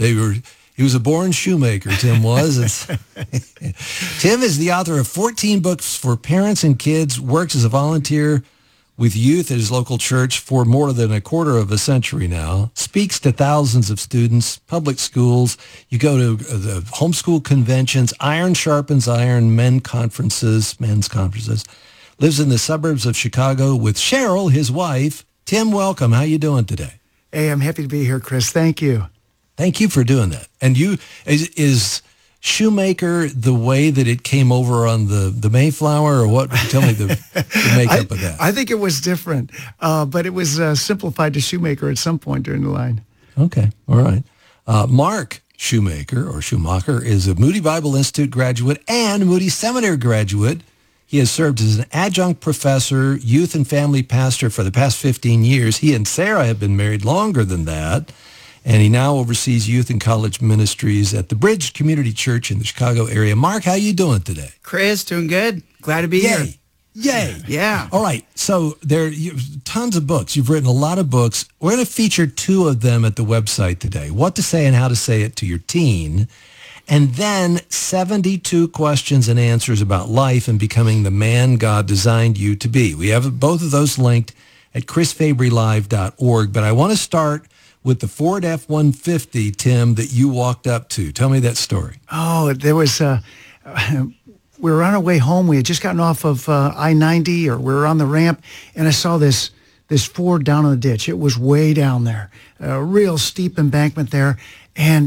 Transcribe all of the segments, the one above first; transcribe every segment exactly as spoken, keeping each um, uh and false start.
They were. He was a born shoemaker, Tim was. Tim is the author of fourteen books for parents and kids, works as a volunteer with youth at his local church for more than a quarter of a century now, speaks to thousands of students, public schools. You go to the homeschool conventions, Iron Sharpens Iron, men conferences, men's conferences. Lives in the suburbs of Chicago with Cheryl, his wife. Tim, welcome. How you doing today? Hey, I'm happy to be here, Chris. Thank you. Thank you for doing that. And you, is, is shoemaker the way that it came over on the, the Mayflower, or what? Tell me the, the makeup I, of that. I think it was different, uh, but it was uh, simplified to shoemaker at some point during the line. Okay, all right. Uh, Mark Shoemaker, or Schumacher, is a Moody Bible Institute graduate and Moody Seminary graduate. He has served as an adjunct professor, youth and family pastor for the past fifteen years. He and Sarah have been married longer than that. And he now oversees youth and college ministries at the Bridge Community Church in the Chicago area. Mark, how you doing today? Chris, doing good. Glad to be Yay. here. Yay. Yeah. All right. So there are tons of books. You've written a lot of books. We're going to feature two of them at the website today. What to say and how to say it to your teen. And then seventy-two questions and answers about life and becoming the man God designed you to be. We have both of those linked at chris fabry live dot org. But I want to start with the Ford F one fifty, Tim, that you walked up to. Tell me that story. Oh, there was, uh, we were on our way home. We had just gotten off of uh, I ninety, or we were on the ramp, and I saw this this Ford down in the ditch. It was way down there, a real steep embankment there. And,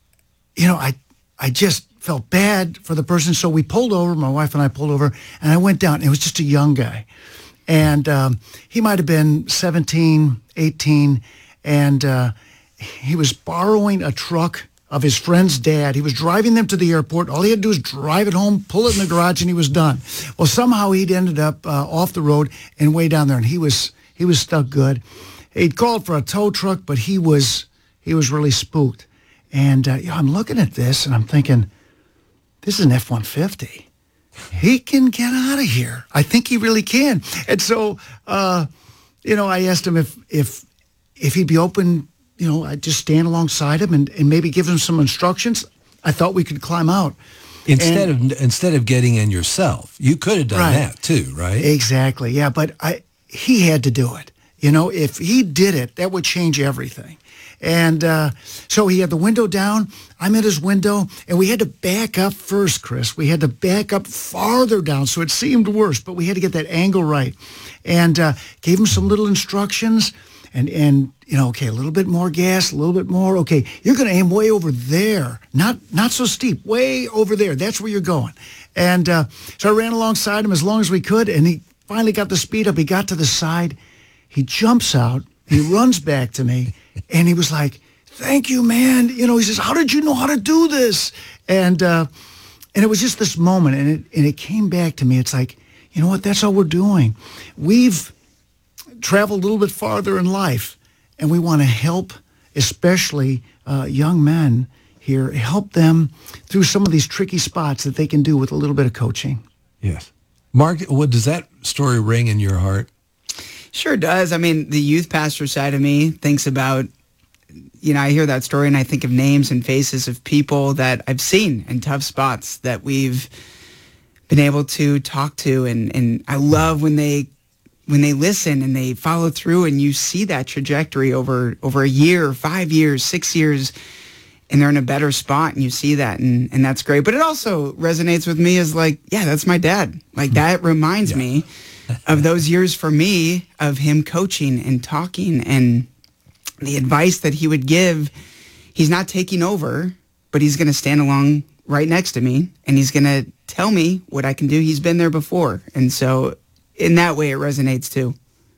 you know, I, I just felt bad for the person. So we pulled over, my wife and I pulled over, and I went down. It was just a young guy. And um, he might have been seventeen, eighteen, and uh, he was borrowing a truck of his friend's dad. He was driving them to the airport. All he had to do was drive it home, pull it in the garage, and he was done. Well, somehow he'd ended up uh, off the road and way down there, and he was he was stuck good. He'd called for a tow truck, but he was he was really spooked. And uh, you know, I'm looking at this, and I'm thinking, this is an F one fifty. He can get out of here. I think he really can. And so, uh, you know, I asked him if if if he'd be open, you know, I'd just stand alongside him and, and maybe give him some instructions. I thought we could climb out. Instead and, of instead of getting in yourself, you could have done right. that too, right? Exactly, yeah. But I, he had to do it. You know, if he did it, that would change everything. And uh, so he had the window down. I'm at his window, and we had to back up first, Chris. We had to back up farther down, so it seemed worse, but we had to get that angle right. And uh, gave him some little instructions. And, and you know, okay, a little bit more gas, a little bit more. Okay, you're going to aim way over there. Not not so steep, way over there. That's where you're going. And uh, so I ran alongside him as long as we could, and he finally got the speed up. He got to the side. He jumps out. He runs back to me, and he was like, thank you, man. You know, he says, how did you know how to do this? And uh, and it was just this moment, and it, and it came back to me. It's like, you know what, that's all we're doing. We've travel a little bit farther in life, and we want to help, especially uh, young men here, help them through some of these tricky spots that they can do with a little bit of coaching. Yes. Mark, what does that story ring in your heart? Sure does. I mean, the youth pastor side of me thinks about, you know, I hear that story and I think of names and faces of people that I've seen in tough spots that we've been able to talk to. And, and I love when they when they listen and they follow through, and you see that trajectory over over a year, five years, six years, and they're in a better spot, and you see that, and, and that's great. But it also resonates with me as like, yeah, that's my dad. Like that reminds yeah. me of those years for me of him coaching and talking, and the advice that he would give. He's not taking over, but he's going to stand along right next to me, and he's going to tell me what I can do. He's been there before, and so in that way, it resonates too.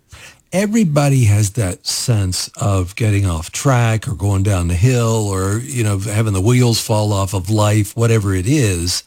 Everybody has that sense of getting off track or going down the hill, or, you know, having the wheels fall off of life, whatever it is.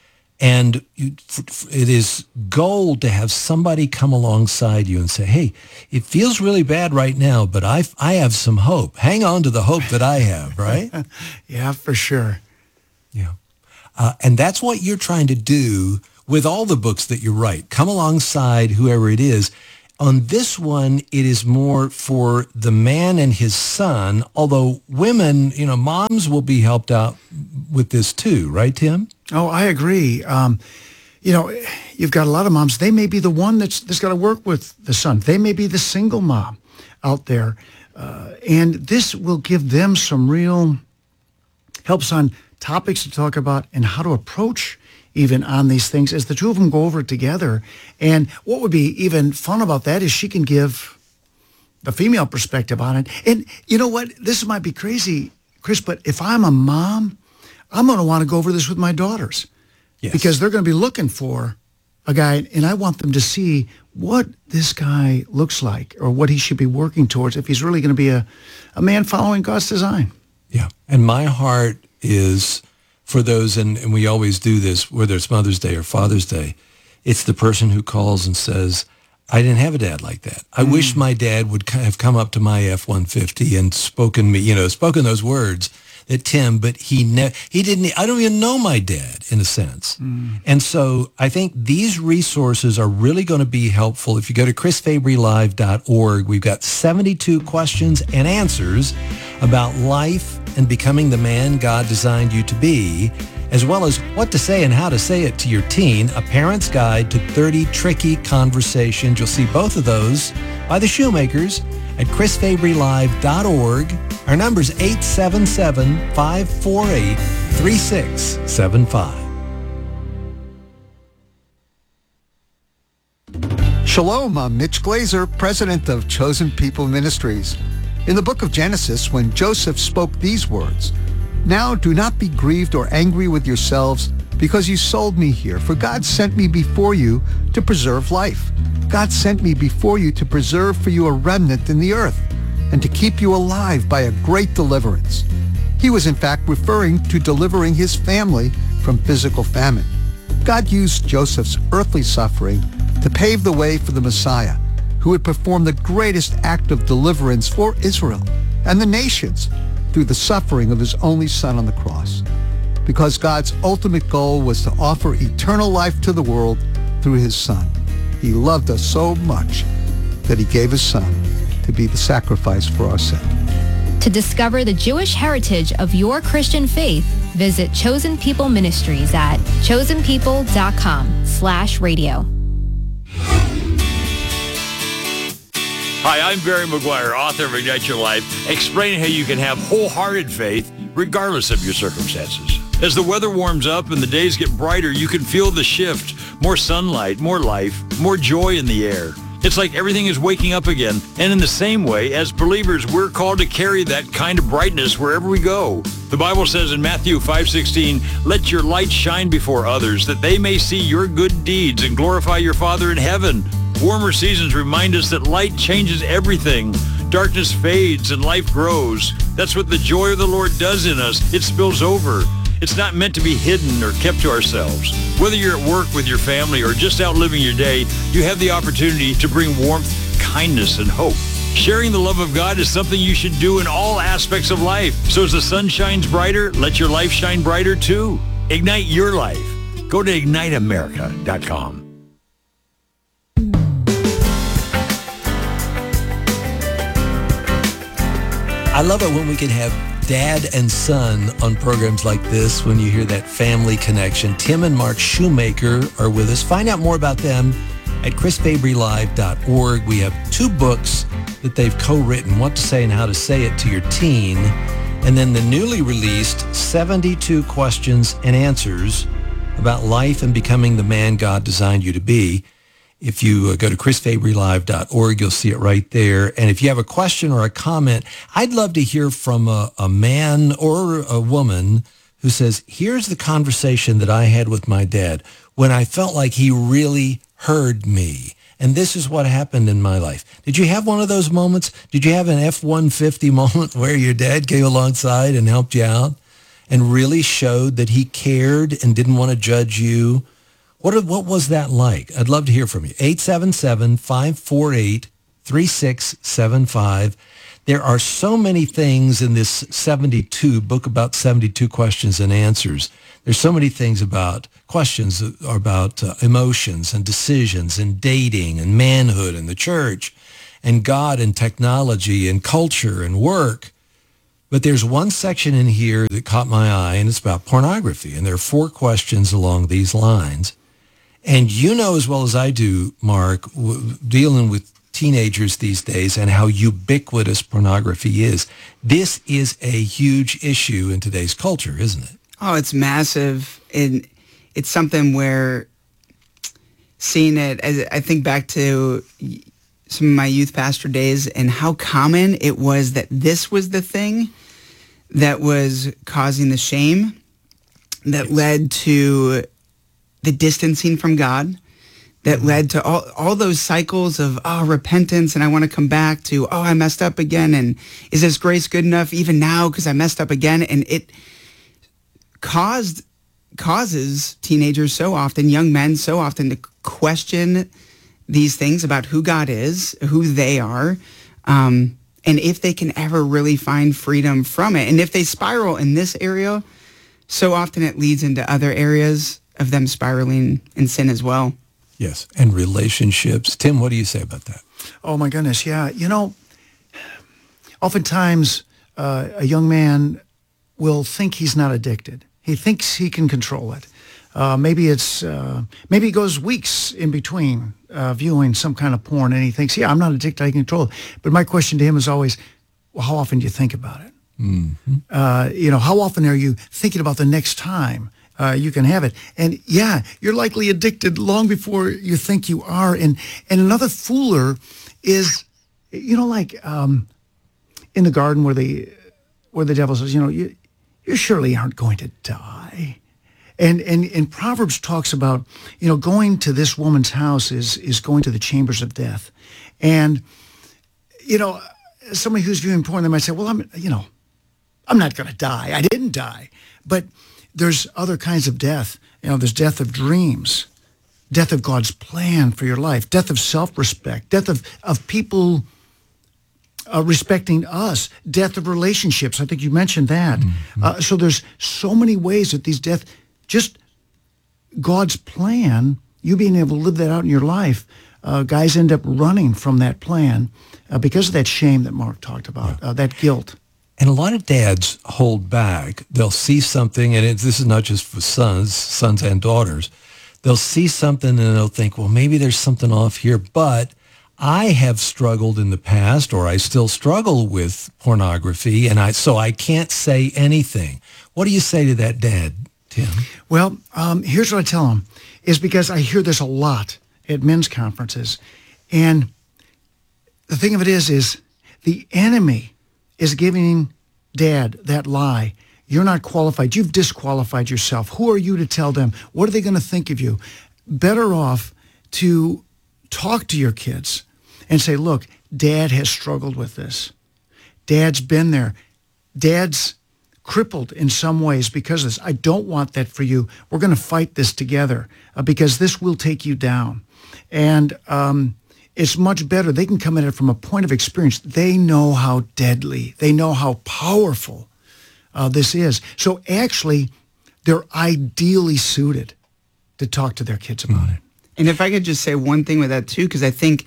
And you, it is gold to have somebody come alongside you and say, hey, it feels really bad right now, but I, I have some hope. Hang on to the hope that I have, right? Yeah, for sure. Yeah. Uh, and that's what you're trying to do with all the books that you write. Come alongside whoever it is. On this one, it is more for the man and his son, although women, you know, moms will be helped out with this too, right, Tim? Oh, I agree. Um, you know, you've got a lot of moms. They may be the one that's, that's got to work with the son. They may be the single mom out there. Uh, and this will give them some real helps on topics to talk about and how to approach even on these things as the two of them go over it together. And what would be even fun about that is she can give the female perspective on it. And you know what? This might be crazy, Chris, but if I'm a mom, I'm going to want to go over this with my daughters. Yes. Because they're going to be looking for a guy, and I want them to see what this guy looks like or what he should be working towards if he's really going to be a, a man following God's design. Yeah. And my heart is for those, and, and we always do this, whether it's Mother's Day or Father's Day, it's the person who calls and says, I didn't have a dad like that. I mm. wish my dad would have come up to my F one fifty and spoken me, you know, spoken those words that Tim, but he ne- he didn't, I don't even know my dad in a sense. Mm. And so I think these resources are really going to be helpful. If you go to chris fabry live dot org, we've got seventy-two questions and answers about life and becoming the man God designed you to be, as well as what to say and how to say it to your teen, a parent's guide to thirty tricky conversations. You'll see both of those by the Shoemakers at chris fabry live dot org. Our number is eight seven seven, five four eight, three six seven five. Shalom, I'm Mitch Glazer, president of Chosen People Ministries. In the book of Genesis, when Joseph spoke these words, "Now do not be grieved or angry with yourselves because you sold me here, for God sent me before you to preserve life. God sent me before you to preserve for you a remnant in the earth and to keep you alive by a great deliverance." He was in fact referring to delivering his family from physical famine. God used Joseph's earthly suffering to pave the way for the Messiah, who would perform the greatest act of deliverance for Israel and the nations through the suffering of his only son on the cross. Because God's ultimate goal was to offer eternal life to the world through his son. He loved us so much that he gave his son to be the sacrifice for our sin. To discover the Jewish heritage of your Christian faith, visit Chosen People Ministries at chosen people dot com slash radio. Hi, I'm Barry McGuire, author of Ignite Your Life, explaining how you can have wholehearted faith regardless of your circumstances. As the weather warms up and the days get brighter, you can feel the shift. More sunlight, more life, more joy in the air. It's like everything is waking up again. And in the same way, as believers, we're called to carry that kind of brightness wherever we go. The Bible says in Matthew five sixteen, "Let your light shine before others, that they may see your good deeds and glorify your Father in heaven." Warmer seasons remind us that light changes everything. Darkness fades and life grows. That's what the joy of the Lord does in us. It spills over. It's not meant to be hidden or kept to ourselves. Whether you're at work with your family or just out living your day, you have the opportunity to bring warmth, kindness, and hope. Sharing the love of God is something you should do in all aspects of life. So as the sun shines brighter, let your life shine brighter too. Ignite your life. Go to ignite america dot com. I love it when we can have dad and son on programs like this, when you hear that family connection. Tim and Mark Shoemaker are with us. Find out more about them at chris fabry live dot org. We have two books that they've co-written, What to Say and How to Say It to Your Teen, and then the newly released seventy-two questions and answers about life and becoming the man God designed you to be. If you uh, go to chris fabry live dot org, you'll see it right there. And if you have a question or a comment, I'd love to hear from a, a man or a woman who says, here's the conversation that I had with my dad when I felt like he really heard me. And this is what happened in my life. Did you have one of those moments? Did you have an F one fifty moment where your dad came alongside and helped you out and really showed that he cared and didn't want to judge you? What what was that like? I'd love to hear from you. eight seven seven, five four eight, three six seven five. There are so many things in this seventy-two book about seventy-two questions and answers. There's so many things about questions about uh, emotions and decisions and dating and manhood and the church and God and technology and culture and work. But there's one section in here that caught my eye, and it's about pornography. And there are four questions along these lines. And you know as well as I do, Mark, w- dealing with teenagers these days and how ubiquitous pornography is. This is a huge issue in today's culture, isn't it? Oh, it's massive. And it's something where seeing it, as I think back to some of my youth pastor days and how common it was that this was the thing that was causing the shame that yes. led to the distancing from God, that mm-hmm. led to all, all those cycles of, oh, repentance, and I want to come back to, oh, I messed up again, and is this grace good enough even now because I messed up again? And it caused causes teenagers so often, young men so often, to question these things about who God is, who they are, um, and if they can ever really find freedom from it. And if they spiral in this area, so often it leads into other areas of them spiraling in sin as well. Yes, and relationships. Tim, what do you say about that? Oh, my goodness, yeah. You know, oftentimes uh, a young man will think he's not addicted. He thinks he can control it. Uh, maybe it's uh, maybe he goes weeks in between uh, viewing some kind of porn, and he thinks, "Yeah, I'm not addicted. I can control it." But my question to him is always, "Well, how often do you think about it? Mm-hmm. Uh, you know, how often are you thinking about the next time uh, you can have it?" And yeah, you're likely addicted long before you think you are. And and another fooler is, you know, like um, in the garden where the where the devil says, "You know, you." You surely aren't going to die. And, and and Proverbs talks about, you know, going to this woman's house is is going to the chambers of death. And, you know, somebody who's viewing porn, they might say, well, I'm, you know, I'm not going to die. I didn't die. But there's other kinds of death. You know, there's death of dreams, death of God's plan for your life, death of self-respect, death of, of people Uh, respecting us, death of relationships. I think you mentioned that. Mm-hmm. Uh, so there's so many ways that these death, just God's plan, you being able to live that out in your life, uh, guys end up running from that plan uh, because of that shame that Mark talked about, yeah. uh, that guilt. And a lot of dads hold back. They'll see something, and it, this is not just for sons, sons and daughters. They'll see something and they'll think, well, maybe there's something off here, but I have struggled in the past, or I still struggle with pornography, and I so I can't say anything. What do you say to that dad, Tim? Well, um, here's what I tell him, is because I hear this a lot at men's conferences. And the thing of it is, is the enemy is giving dad that lie. You're not qualified. You've disqualified yourself. Who are you to tell them? What are they going to think of you? Better off to talk to your kids and say, look, Dad has struggled with this. Dad's been there. Dad's crippled in some ways because of this. I don't want that for you. We're going to fight this together uh, because this will take you down. And um, it's much better. They can come at it from a point of experience. They know how deadly, they know how powerful uh, this is. So actually, they're ideally suited to talk to their kids about mm-hmm. it. And if I could just say one thing with that too, because I think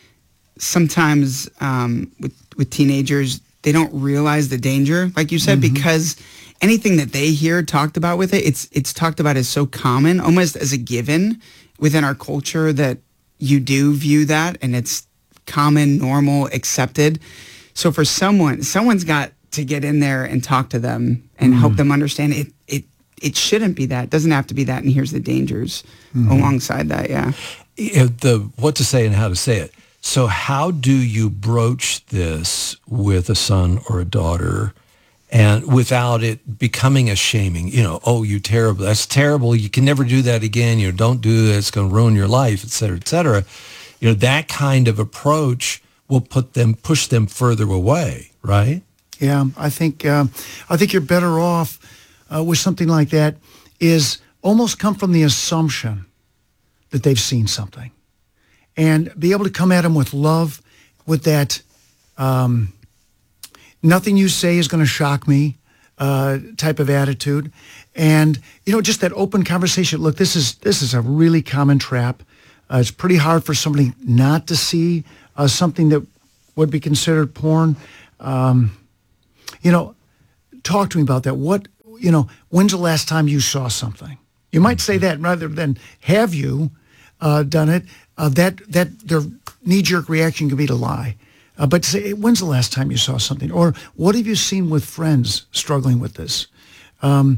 sometimes um, with with teenagers, they don't realize the danger, like you said, mm-hmm. because anything that they hear talked about with it, it's it's talked about as so common, almost as a given within our culture that you do view that, and it's common, normal, accepted. So for someone, someone's got to get in there and talk to them and mm-hmm. help them understand it. It it shouldn't be that. It doesn't have to be that. And here's the dangers mm-hmm. alongside that. Yeah. The what to say and how to say it. So how do you broach this with a son or a daughter, and without it becoming a shaming? You know, oh, you terrible. That's terrible. You can never do that again. You know, don't do that. It's going to ruin your life, et cetera, et cetera. You know, that kind of approach will put them, push them further away, right? Yeah, I think uh, I think you're better off uh, with something like that. Is almost come from the assumption that they've seen something, and be able to come at them with love, with that um, nothing you say is going to shock me uh, type of attitude. And, you know, just that open conversation. Look, this is this is a really common trap. Uh, it's pretty hard for somebody not to see uh, something that would be considered porn. Um, you know, talk to me about that. What, you know, when's the last time you saw something? You might say that rather than have you uh, done it. Uh, that that their knee-jerk reaction could be to lie. Uh, but say, when's the last time you saw something? Or what have you seen with friends struggling with this? Um,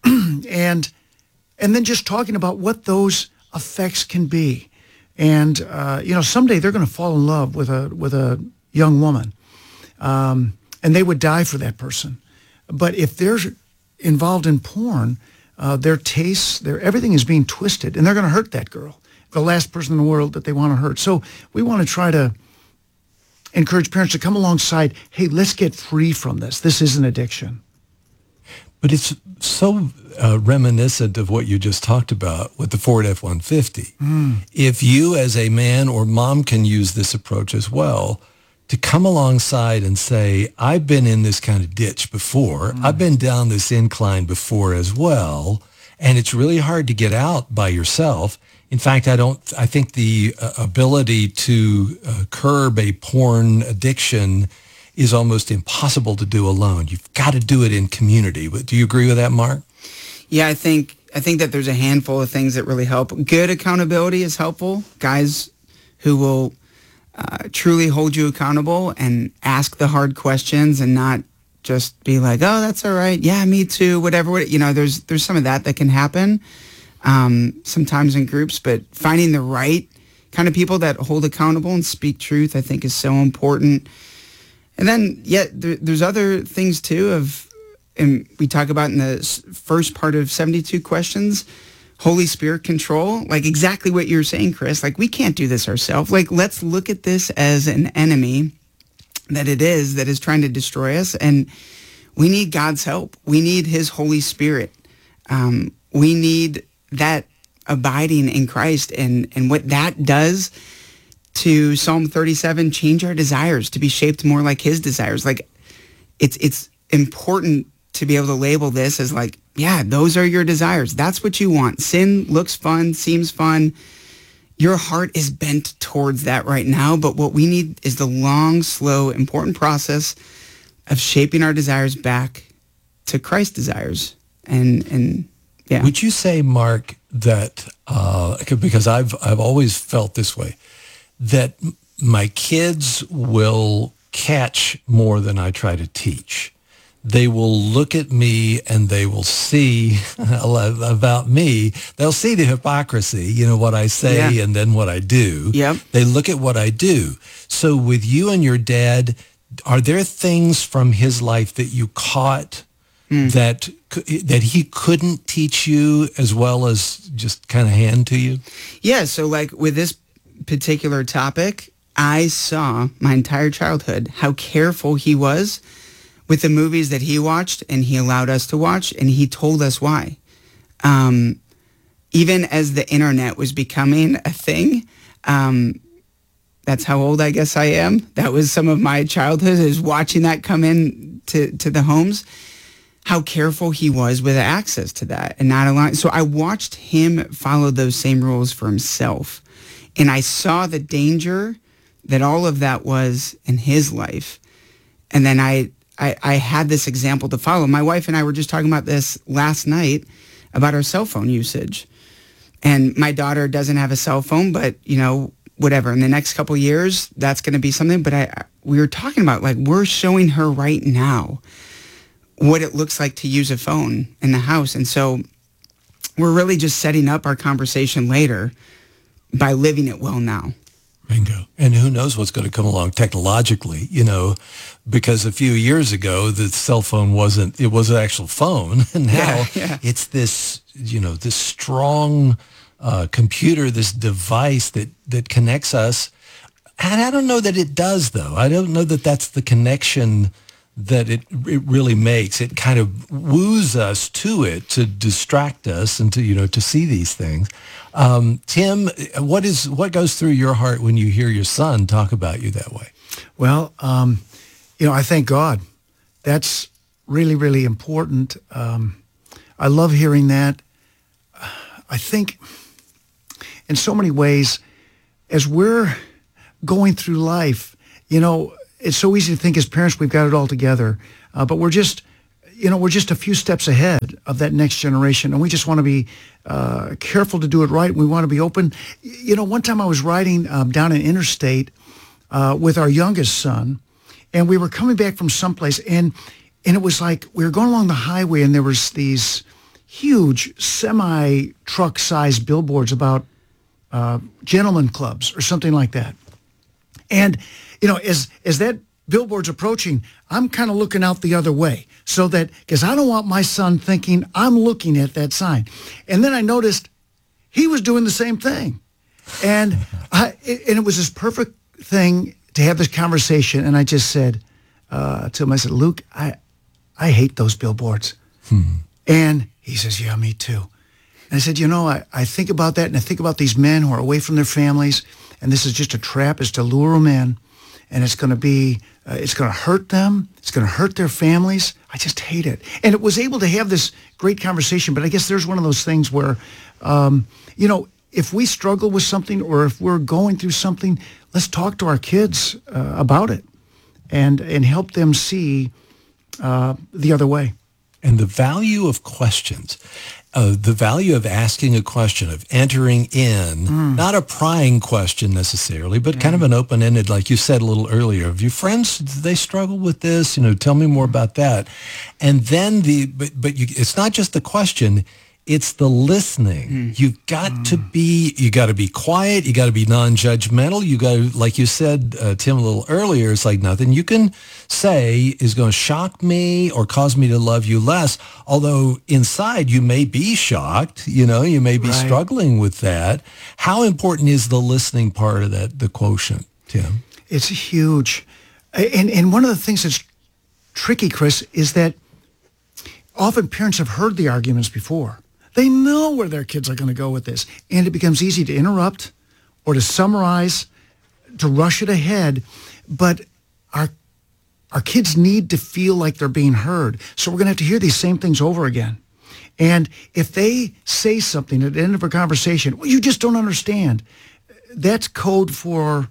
and and then just talking about what those effects can be. And, uh, you know, someday they're going to fall in love with a with a young woman. Um, and they would die for that person. But if they're involved in porn, uh, their tastes, their everything is being twisted. And they're going to hurt that girl, the last person in the world that they want to hurt. So we want to try to encourage parents to come alongside. Hey, let's get free from this. This is an addiction. But it's so uh, reminiscent of what you just talked about with the Ford F one fifty. Mm. If you as a man or mom can use this approach as well, to come alongside and say, I've been in this kind of ditch before. Mm. I've been down this incline before as well. And it's really hard to get out by yourself. In fact, I don't, I think the uh, ability to uh, curb a porn addiction is almost impossible to do alone. You've got to do it in community. Do you agree with that, Mark? Yeah, I think I think that there's a handful of things that really help. Good accountability is helpful. Guys who will uh, truly hold you accountable and ask the hard questions and not just be like, oh, that's all right. Yeah, me too. Whatever. You know, there's there's some of that that can happen um, sometimes in groups, but finding the right kind of people that hold accountable and speak truth, I think, is so important. And then, yeah, there, there's other things too of, and we talk about in the first part of seventy-two questions, Holy Spirit control, like exactly what you're saying, Chris. Like, we can't do this ourselves. Like, let's look at this as an enemy that it is, that is trying to destroy us. And we need God's help. We need his Holy Spirit. Um, we need that abiding in Christ, and, and what that does to Psalm thirty-seven, change our desires to be shaped more like his desires. Like, it's it's important to be able to label this as like, yeah, those are your desires. That's what you want. Sin looks fun, seems fun. Your heart is bent towards that right now. But what we need is the long, slow, important process of shaping our desires back to Christ's desires. And, and yeah. Would you say, Mark, that, uh, because I've, I've always felt this way, that my kids will catch more than I try to teach. They will look at me and they will see about me. They'll see the hypocrisy, you know, what I say yeah. and then what I do. Yep. They look at what I do. So with you and your dad, are there things from his life that you caught mm. that that he couldn't teach you as well as just kind of hand to you? Yeah, so like with this particular topic, I saw my entire childhood how careful he was with the movies that he watched and he allowed us to watch, and he told us why. Um, even as the internet was becoming a thing, um, that's how old I guess I am. That was some of my childhood, is watching that come in to, to the homes, how careful he was with access to that and not allowing. So I watched him follow those same rules for himself. And I saw the danger that all of that was in his life. And then I, I, I had this example to follow. My wife and I were just talking about this last night about our cell phone usage. And my daughter doesn't have a cell phone, but, you know, whatever. In the next couple of years, that's going to be something. But I, we were talking about, like, we're showing her right now what it looks like to use a phone in the house. And so we're really just setting up our conversation later by living it well now. Bingo. And who knows what's going to come along technologically, you know, because a few years ago, the cell phone wasn't, it was an actual phone. And now yeah, yeah. it's this, you know, this strong uh, computer, this device that, that connects us. And I don't know that it does, though. I don't know that that's the connection that it it really makes. It kind of woos us to it to distract us and to, you know, to see these things. Um, Tim, what is what goes through your heart when you hear your son talk about you that way? Well, um, you know, I thank God that's really, really important. Um, I love hearing that. I think in so many ways, as we're going through life, you know, it's so easy to think as parents we've got it all together, uh, but we're just, you know, we're just a few steps ahead of that next generation, and we just want to be uh, careful to do it right. We want to be open. You know, one time I was riding um, down an interstate uh, with our youngest son, and we were coming back from someplace, and and it was like we were going along the highway, and there was these huge semi-truck-sized billboards about uh, gentleman clubs or something like that. And, you know, as as that billboard's approaching, I'm kind of looking out the other way so that, because I don't want my son thinking I'm looking at that sign. And then I noticed he was doing the same thing. And I, and it was this perfect thing to have this conversation. And I just said uh, to him, I said, Luke, I, I hate those billboards. Hmm. And he says, yeah, me too. And I said, you know, I, I think about that, and I think about these men who are away from their families, and this is just a trap. It's to lure them in, and it's going to be, uh, it's going to hurt them. It's going to hurt their families. I just hate it. And it was able to have this great conversation, but I guess there's one of those things where, um, you know, if we struggle with something or if we're going through something, let's talk to our kids uh, about it and, and help them see uh, the other way. And the value of questions, uh, the value of asking a question, of entering in, mm. not a prying question necessarily, but mm. kind of an open-ended, like you said a little earlier. Have your friends, do they struggle with this? You know, tell me more about that. And then the, but, but you, it's not just the question, it's the listening. Mm. You've got mm. to be, you got to be quiet. You got to be non-judgmental. You got to, like you said, uh, Tim, a little earlier, it's like nothing you can say is going to shock me or cause me to love you less. Although inside you may be shocked, you know, you may be right. struggling with that. How important is the listening part of that, the quotient, Tim? It's huge. And, and one of the things that's tricky, Chris, is that often parents have heard the arguments before. They know where their kids are going to go with this. And it becomes easy to interrupt or to summarize, to rush it ahead. But our our kids need to feel like they're being heard. So we're going to have to hear these same things over again. And if they say something at the end of a conversation, well, you just don't understand, that's code for,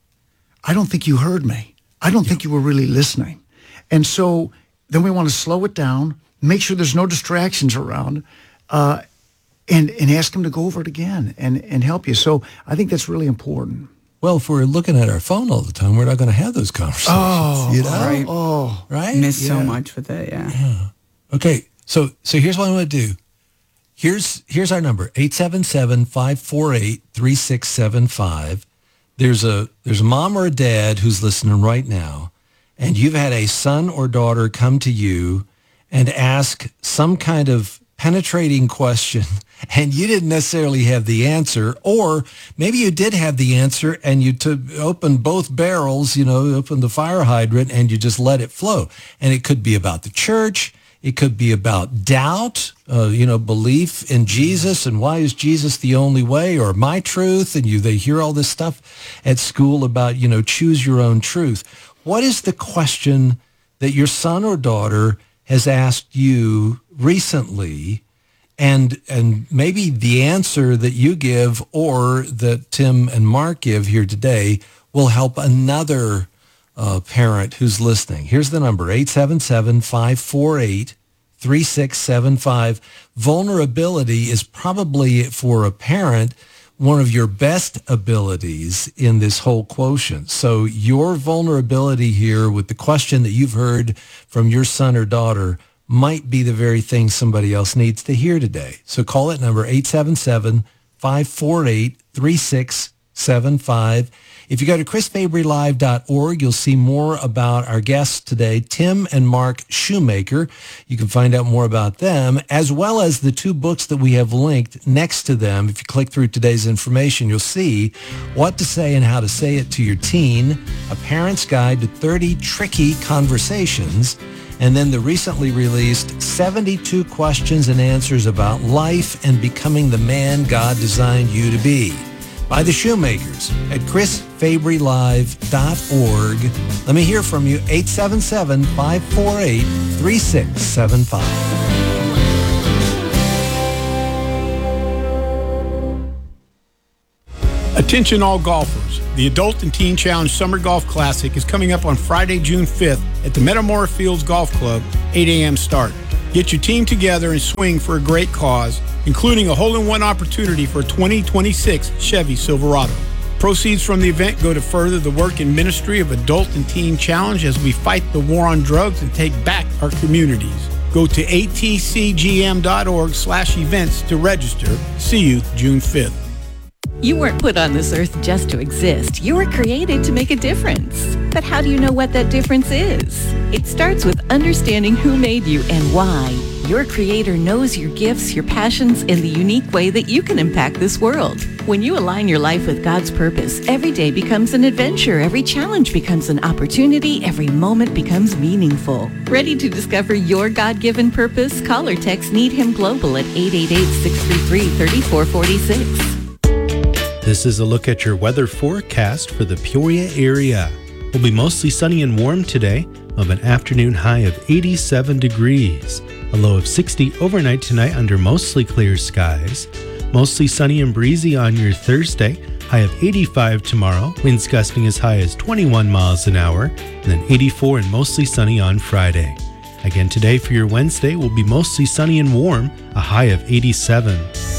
I don't think you heard me. I don't yeah. think you were really listening. And so then we want to slow it down, make sure there's no distractions around, uh, and and ask them to go over it again and, and help you. So I think that's really important. Well, if we're looking at our phone all the time, we're not going to have those conversations. Oh, you know? right. Oh, right? Miss yeah. so much with it, yeah. yeah. Okay, so so here's what I'm going to do. Here's here's our number, eight seven seven, five four eight, three six seven five. There's a there's a mom or a dad who's listening right now, and you've had a son or daughter come to you and ask some kind of penetrating question, and you didn't necessarily have the answer, or maybe you did have the answer and you took, opened both barrels, you know, opened the fire hydrant and you just let it flow. And it could be about the church. It could be about doubt, uh, you know, belief in Jesus and why is Jesus the only way, or my truth. And you, they hear all this stuff at school about, you know, choose your own truth. What is the question that your son or daughter has asked you recently, and and maybe the answer that you give or that Tim and Mark give here today will help another uh, parent who's listening? Here's the number, eight seven seven, five four eight, three six seven five. Vulnerability is probably, for a parent, one of your best abilities in this whole quotient. So your vulnerability here with the question that you've heard from your son or daughter might be the very thing somebody else needs to hear today. So call that number, eight seven seven, five four eight, three six seven five. If you go to chris fabry live dot org, you'll see more about our guests today, Tim and Mark Shoemaker. You can find out more about them, as well as the two books that we have linked next to them. If you click through today's information, you'll see What to Say and How to Say It to Your Teen, A Parent's Guide to thirty Tricky Conversations, and then the recently released seventy-two Questions and Answers About Life and Becoming the Man God Designed You to Be. by the Shoemakers at chris fabry live dot org. Let me hear from you, eight seven seven, five four eight, three six seven five. Attention all golfers. The Adult and Teen Challenge Summer Golf Classic is coming up on Friday, June fifth at the Metamora Fields Golf Club, eight a.m. start. Get your team together and swing for a great cause, including a hole-in-one opportunity for a twenty twenty-six Chevy Silverado. Proceeds from the event go to further the work and ministry of Adult and Teen Challenge as we fight the war on drugs and take back our communities. Go to a t c g m dot org slash events to register. See you June fifth. You weren't put on this earth just to exist. You were created to make a difference. But how do you know what that difference is? It starts with understanding who made you and why. Your Creator knows your gifts, your passions, and the unique way that you can impact this world. When you align your life with God's purpose, every day becomes an adventure, every challenge becomes an opportunity, every moment becomes meaningful. Ready to discover your God-given purpose? Call or text Need Him Global at eight eight eight, six three three, three four four six. This is a look at your weather forecast for the Peoria area. It will be mostly sunny and warm today, of an afternoon high of eighty-seven degrees. A low of sixty overnight tonight under mostly clear skies. Mostly sunny and breezy on your Thursday, high of eighty-five tomorrow, winds gusting as high as twenty-one miles an hour, and then eighty-four and mostly sunny on Friday. Again today for your Wednesday will be mostly sunny and warm, a high of eighty-seven.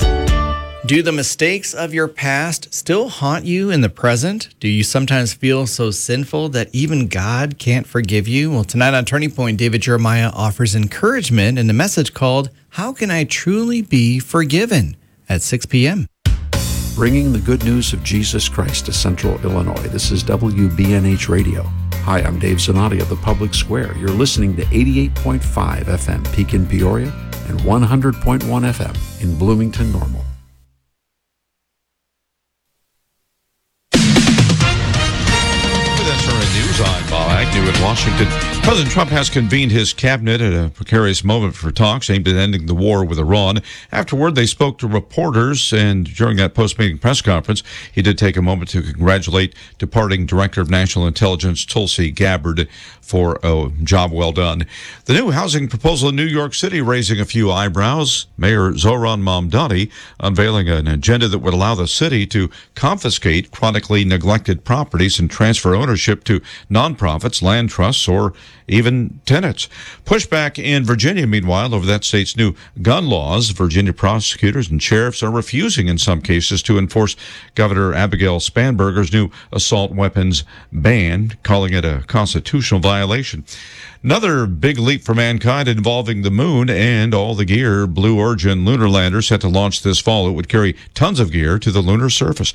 Do the mistakes of your past still haunt you in the present? Do you sometimes feel so sinful that even God can't forgive you? Well, tonight on Turning Point, David Jeremiah offers encouragement in a message called, How Can I Truly Be Forgiven? At six p.m. Bringing the good news of Jesus Christ to Central Illinois. This is W B N H Radio. Hi, I'm Dave Zanotti of the Public Square. You're listening to eighty-eight point five F M Peak in Peoria and one hundred point one F M in Bloomington Normal. I'm Bob Agnew in Washington. President Trump has convened his cabinet at a precarious moment for talks aimed at ending the war with Iran. Afterward, they spoke to reporters, and during that post-meeting press conference, he did take a moment to congratulate departing Director of National Intelligence Tulsi Gabbard for a job well done. The new housing proposal in New York City raising a few eyebrows. Mayor Zohran Mamdani unveiling an agenda that would allow the city to confiscate chronically neglected properties and transfer ownership to nonprofits, land trusts, or even tenants. Pushback in Virginia, meanwhile, over that state's new gun laws. Virginia prosecutors and sheriffs are refusing in some cases to enforce Governor Abigail Spanberger's new assault weapons ban, calling it a constitutional violation. Another big leap for mankind involving the moon and all the gear. Blue Origin lunar lander set to launch this fall. It would carry tons of gear to the lunar surface.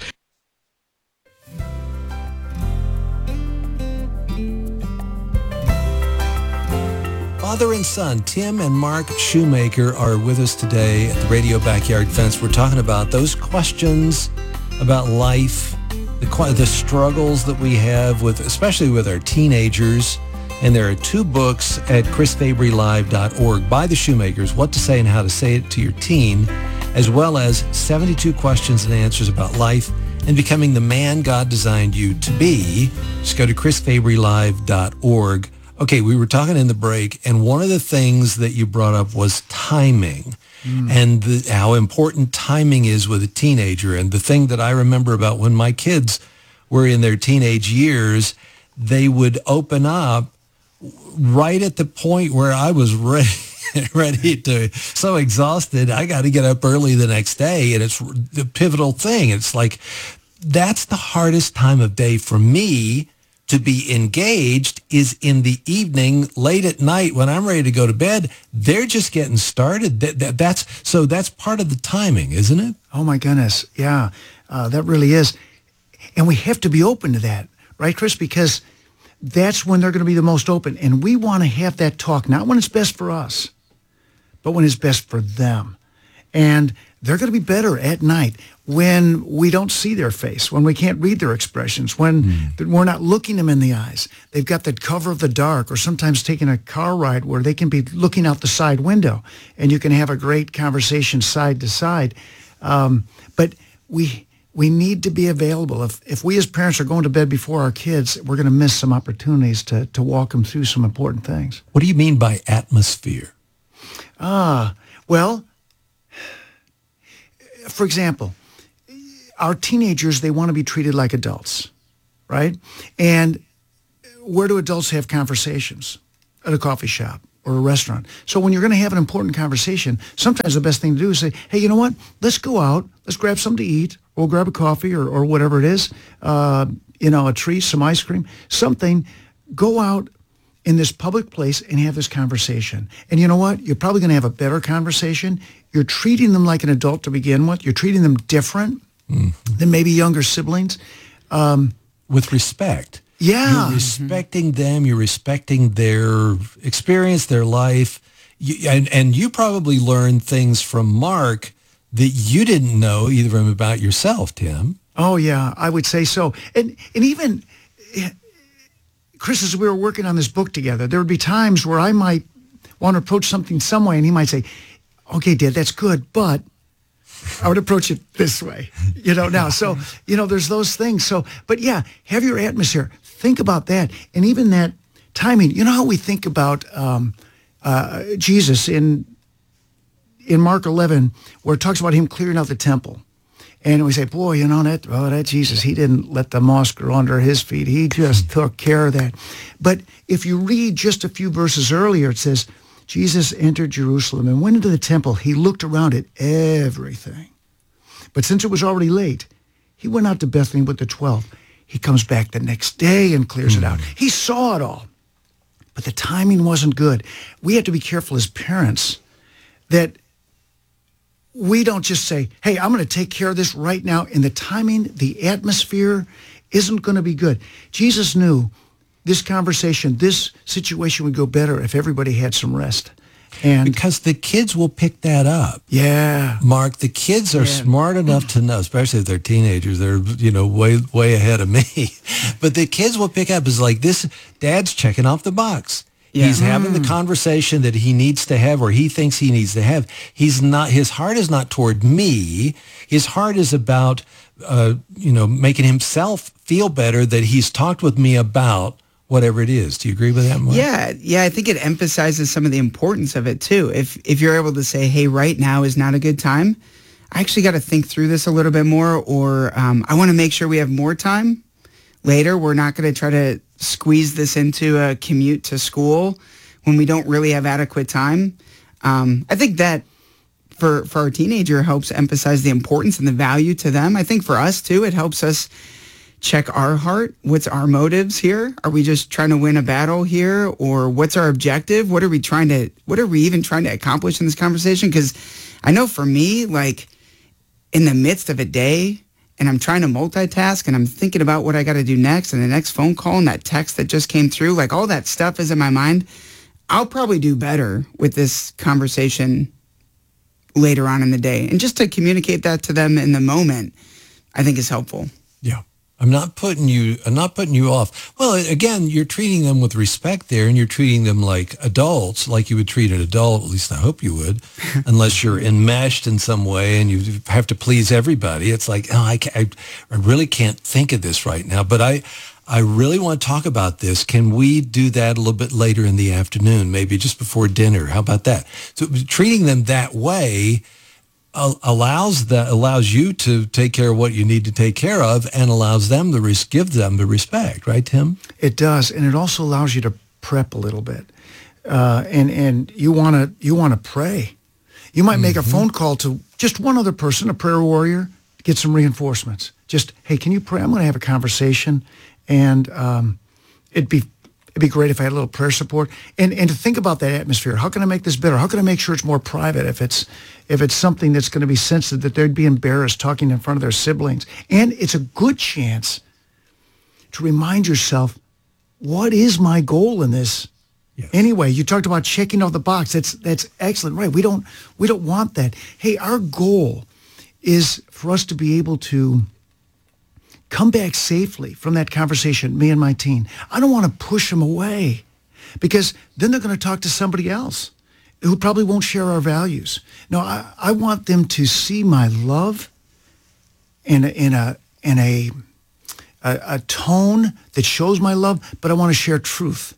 Father and son, Tim and Mark Shoemaker, are with us today at the Radio Backyard Fence. We're talking about those questions about life, the, the struggles that we have with, especially with our teenagers. And there are two books at chris fabry live dot org by the Shoemakers, What to Say and How to Say It to Your Teen, as well as seventy-two questions and answers about life and becoming the man God designed you to be. Just go to chris fabry live dot org. Okay, we were talking in the break, and one of the things that you brought up was timing, mm. and the, how important timing is with a teenager. And the thing that I remember about when my kids were in their teenage years, they would open up right at the point where I was ready, ready to, so exhausted, I got to get up early the next day, and it's the pivotal thing. It's like, that's the hardest time of day for me to be engaged is in the evening, late at night when I'm ready to go to bed. They're just getting started. That, that, that's so that's part of the timing, isn't it? Oh my goodness, yeah, uh, that really is, and we have to be open to that, right, Chris? Because that's when they're going to be the most open, and we want to have that talk not when it's best for us, but when it's best for them, and they're going to be better at night when we don't see their face, when we can't read their expressions, when mm. we're not looking them in the eyes. They've got the cover of the dark, or sometimes taking a car ride where they can be looking out the side window and you can have a great conversation side to side. Um, but we we need to be available. If if we as parents are going to bed before our kids, we're going to miss some opportunities to, to walk them through some important things. What do you mean by atmosphere? Ah, well, for example, our teenagers, they want to be treated like adults, right? And where do adults have conversations? At a coffee shop or a restaurant. So when you're going to have an important conversation, sometimes the best thing to do is say, hey, you know what? Let's go out. Let's grab something to eat. We'll grab a coffee or, or whatever it is, uh, you know, a treat, some ice cream, something. Go out in this public place and have this conversation. And you know what? You're probably going to have a better conversation. You're treating them like an adult to begin with. You're treating them different mm-hmm. than maybe younger siblings. Um, With respect. Yeah. You're respecting mm-hmm. them. You're respecting their experience, their life. You, and, and you probably learned things from Mark that you didn't know either about yourself, Tim. Oh, yeah, I would say so. And and even, Chris, as we were working on this book together, there would be times where I might want to approach something some way, and he might say, okay, Dad, that's good, but I would approach it this way, you know, now. So, you know, there's those things. So, but yeah, have your atmosphere. Think about that. And even that timing. You know how we think about um, uh, Jesus in in Mark eleven, where it talks about him clearing out the temple. And we say, boy, you know, that, oh, that Jesus, he didn't let the moss grow under his feet. He just took care of that. But if you read just a few verses earlier, it says, Jesus entered Jerusalem and went into the temple. He looked around at everything. But since it was already late, he went out to Bethany with the twelve. He comes back the next day and clears mm. it out. He saw it all. But the timing wasn't good. We have to be careful as parents that we don't just say, hey, I'm going to take care of this right now. And the timing, the atmosphere isn't going to be good. Jesus knew this conversation, this situation would go better if everybody had some rest. And because the kids will pick that up. Yeah. Mark, the kids are yeah. smart enough to know, especially if they're teenagers, they're, you know, way, way ahead of me. But the kids will pick up, is like, this, Dad's checking off the box. Yeah. He's having the conversation that he needs to have, or he thinks he needs to have. He's not, his heart is not toward me. His heart is about, uh, you know, making himself feel better that he's talked with me about whatever it is. Do you agree with that, Mark? Yeah, yeah. I think it emphasizes some of the importance of it too. If if you're able to say, hey, right now is not a good time, I actually got to think through this a little bit more, or um, I want to make sure we have more time later. We're not going to try to squeeze this into a commute to school when we don't really have adequate time. Um, I think that for, for our teenager helps emphasize the importance and the value to them. I think for us too, it helps us check our heart. What's our motives here? Are we just trying to win a battle here? Or what's our objective? What are we trying to, what are we even trying to accomplish in this conversation? Because I know for me, like in the midst of a day, and I'm trying to multitask and I'm thinking about what I got to do next and the next phone call and that text that just came through, like all that stuff is in my mind. I'll probably do better with this conversation later on in the day. And just to communicate that to them in the moment, I think is helpful. Yeah. I'm not putting you, I'm not putting you off. Well, again, you're treating them with respect there, and you're treating them like adults, like you would treat an adult, at least I hope you would, unless you're enmeshed in some way and you have to please everybody. It's like, oh, I, can't, I really can't think of this right now, but I, I really want to talk about this. Can we do that a little bit later in the afternoon, maybe just before dinner? How about that? So treating them that way allows that allows you to take care of what you need to take care of, and allows them to res- give them the respect, right, Tim? It does, and it also allows you to prep a little bit, uh, and and you want to you want to pray. You might make mm-hmm. a phone call to just one other person, a prayer warrior, get some reinforcements. Just, hey, can you pray? I'm going to have a conversation, and um, it'd be. It'd be great if I had a little prayer support, and and to think about that atmosphere. How can I make this better? How can I make sure it's more private? If it's if it's something that's going to be sensitive, that they'd be embarrassed talking in front of their siblings, and it's a good chance to remind yourself, what is my goal in this? Yes. Anyway, you talked about checking off the box. That's that's excellent, right? We don't we don't want that. Hey, our goal is for us to be able to come back safely from that conversation, me and my teen. I don't want to push them away, because then they're going to talk to somebody else who probably won't share our values. No, I, I want them to see my love in a, in a in a, a a tone that shows my love, but I want to share truth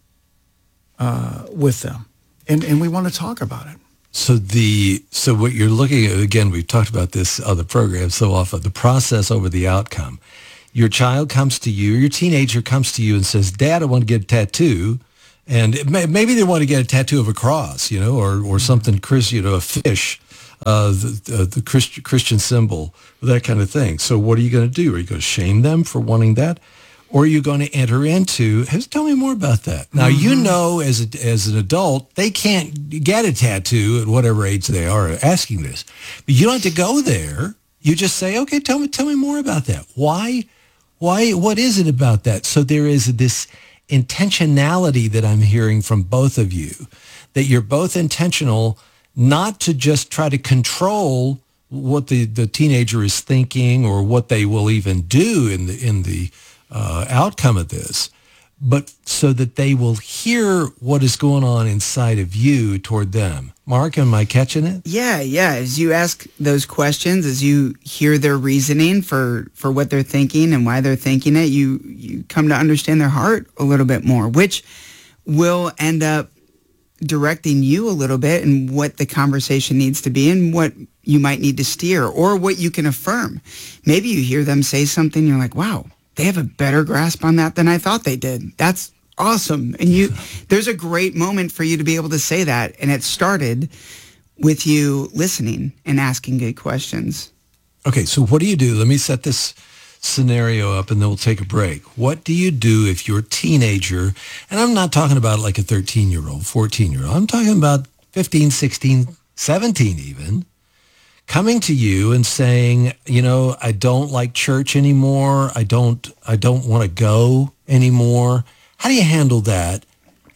uh, with them, and and we want to talk about it. So the so what you're looking at, again, we've talked about this on the program so often, the process over the outcome. Your child comes to you, your teenager comes to you and says, "Dad, I want to get a tattoo." And it may, maybe they want to get a tattoo of a cross, you know, or, or something, Chris, you know, a fish, uh, the, the, the Christ, Christian symbol, that kind of thing. So what are you going to do? Are you going to shame them for wanting that? Or are you going to enter into, hey, tell me more about that. Now, mm-hmm. you know, as a, as an adult, they can't get a tattoo at whatever age they are asking this. But you don't have to go there. You just say, okay, tell me, tell me more about that. Why, why, what is it about that? So there is this intentionality that I'm hearing from both of you, that you're both intentional not to just try to control what the, the teenager is thinking or what they will even do in the in the uh, outcome of this, but so that they will hear what is going on inside of you toward them. Mark, am I catching it? Yeah, yeah. As you ask those questions, as you hear their reasoning for, for what they're thinking and why they're thinking it, you, you come to understand their heart a little bit more, which will end up directing you a little bit in what the conversation needs to be and what you might need to steer or what you can affirm. Maybe you hear them say something, you're like, wow, they have a better grasp on that than I thought they did. That's awesome. And you, there's a great moment for you to be able to say that. And it started with you listening and asking good questions. Okay, so what do you do? Let me set this scenario up and then we'll take a break. What do you do if your teenager, and I'm not talking about like a thirteen-year-old, fourteen-year-old, I'm talking about fifteen, sixteen, seventeen even, coming to you and saying, you know, I don't like church anymore. I don't, I don't want to go anymore. How do you handle that